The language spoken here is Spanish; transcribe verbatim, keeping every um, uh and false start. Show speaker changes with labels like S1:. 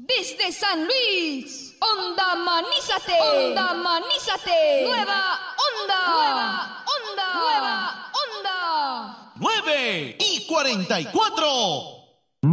S1: Desde San Luis, Onda Manízate, Onda Manízate, Nueva Onda, Nueva Onda, Nueva Onda.
S2: nueve y cuarenta y cuatro.